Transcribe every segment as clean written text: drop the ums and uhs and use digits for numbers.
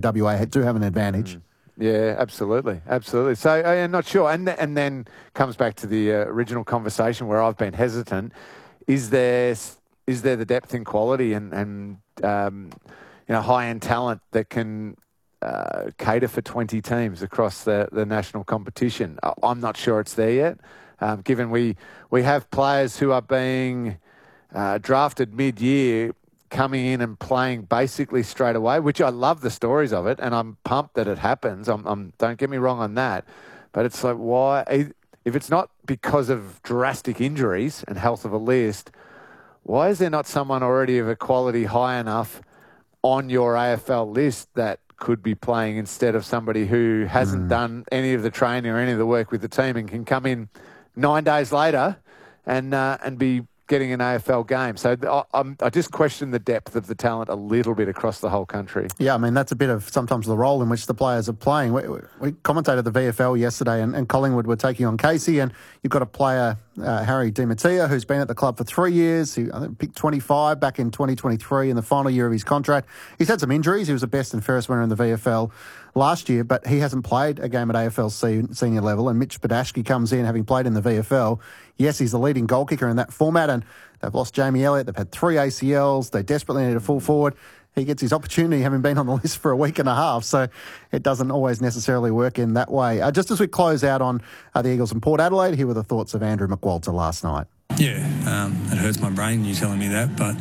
WA do have an advantage. Yeah, absolutely. So I'm not sure. And then comes back to the original conversation where I've been hesitant. Is there the depth and quality and high-end talent that can cater for 20 teams across the national competition? I'm not sure it's there yet, given we have players who are being drafted mid-year coming in and playing basically straight away, which I love the stories of it, and I'm pumped that it happens. Don't get me wrong on that, but it's like, why? If it's not because of drastic injuries and health of a list, why is there not someone already of a quality high enough on your AFL list that could be playing instead of somebody who hasn't done any of the training or any of the work with the team and can come in 9 days later and be getting an AFL game? So I just question the depth of the talent a little bit across the whole country. Yeah, I mean, that's a bit of sometimes the role in which the players are playing. We commentated the VFL yesterday and Collingwood were taking on Casey, and you've got a player, Harry DiMattia, who's been at the club for 3 years. He, I think, picked 25 back in 2023 in the final year of his contract. He's had some injuries. He was the best and fairest winner in the VFL last year, but he hasn't played a game at AFL senior level, and Mitch Badashki comes in having played in the VFL. Yes, he's the leading goal kicker in that format, and they've lost Jamie Elliott. They've had 3 ACLs. They desperately need a full forward. He gets his opportunity having been on the list for a week and a half, so it doesn't always necessarily work in that way. Just as we close out on the Eagles and Port Adelaide, here were the thoughts of Andrew McWalter last night. Yeah, it hurts my brain, you telling me that, but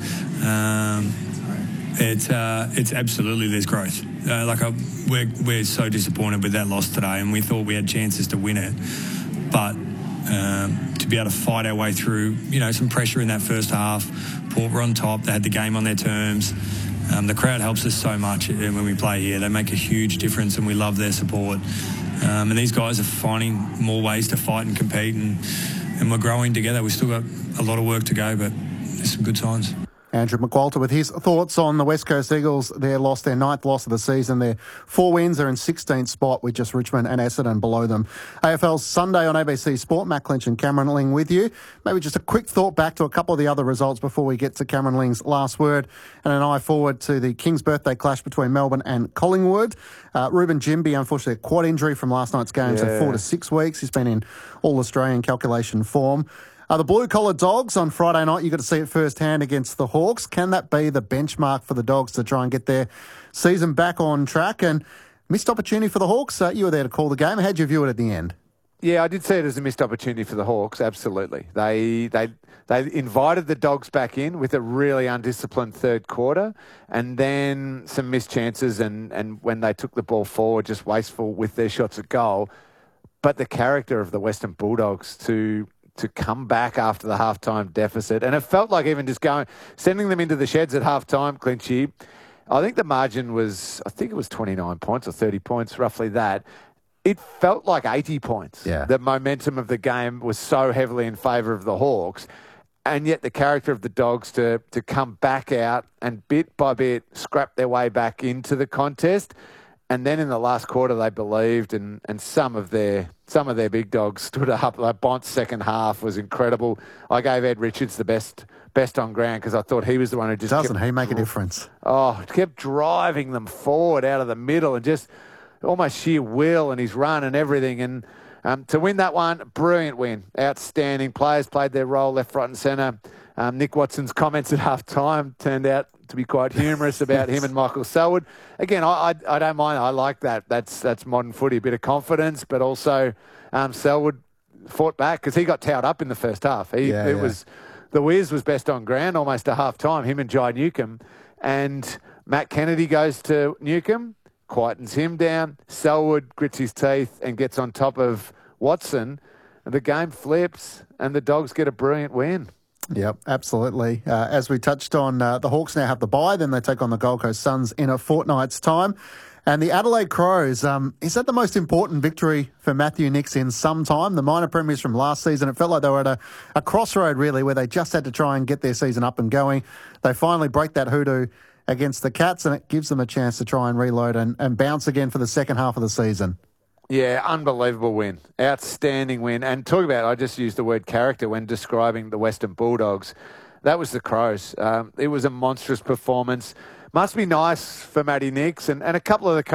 it's absolutely, there's growth. We're so disappointed with that loss today, and we thought we had chances to win it, but to be able to fight our way through, some pressure in that first half. Port were on top. They had the game on their terms. The crowd helps us so much when we play here. They make a huge difference, and we love their support. And these guys are finding more ways to fight and compete, and we're growing together. We've still got a lot of work to go, but there's some good signs. Andrew McWalter with his thoughts on the West Coast Eagles. Their 9th loss of the season. Their 4 wins. They're in 16th spot with just Richmond and Essendon below them. AFL Sunday on ABC Sport. Matt Clinch and Cameron Ling with you. Maybe just a quick thought back to a couple of the other results before we get to Cameron Ling's last word, and an eye forward to the King's birthday clash between Melbourne and Collingwood. Ruben Jimby, unfortunately, a quad injury from last night's game, so 4 to 6 weeks. He's been in All-Australian calculation form. The blue-collar Dogs on Friday night, you got to see it firsthand against the Hawks. Can that be the benchmark for the Dogs to try and get their season back on track? And missed opportunity for the Hawks. You were there to call the game. How'd you view it at the end? Yeah, I did see it as a missed opportunity for the Hawks, absolutely. They invited the Dogs back in with a really undisciplined third quarter, and then some missed chances, and when they took the ball forward, just wasteful with their shots at goal. But the character of the Western Bulldogs to come back after the halftime deficit. And it felt like even just sending them into the sheds at halftime, Clinchy, I think the margin was, it was 29 points or 30 points, roughly that. It felt like 80 points. Yeah. The momentum of the game was so heavily in favour of the Hawks. And yet the character of the Dogs to come back out and bit by bit scrap their way back into the contest. And then in the last quarter, they believed, and some of their big dogs stood up. Like Bont's second half was incredible. I gave Ed Richards the best on ground because I thought he was the one who just doesn't he make a difference? Kept driving them forward out of the middle and just almost sheer will and his run and everything. And to win that one, brilliant win, outstanding. Players played their role left, right, and centre. Nick Watson's comments at half time turned out to be quite humorous about him and Michael Selwood. Again, I don't mind. I like that. That's modern footy, a bit of confidence, but also Selwood fought back because he got towed up in the first half. Was the Wiz was best on ground almost to half time, him and Jai Newcomb. And Matt Kennedy goes to Newcomb, quietens him down. Selwood grits his teeth and gets on top of Watson. And the game flips and the Dogs get a brilliant win. Yep, absolutely. As we touched on, the Hawks now have the bye. Then they take on the Gold Coast Suns in a fortnight's time. And the Adelaide Crows, is that the most important victory for Matthew Nicks in some time? The minor premiers from last season, it felt like they were at a crossroad, really, where they just had to try and get their season up and going. They finally break that hoodoo against the Cats, and it gives them a chance to try and reload and bounce again for the second half of the season. Yeah, unbelievable win. Outstanding win. And talk about, I just used the word character when describing the Western Bulldogs. That was the Crows. It was a monstrous performance. Must be nice for Matty Nicks and a couple of the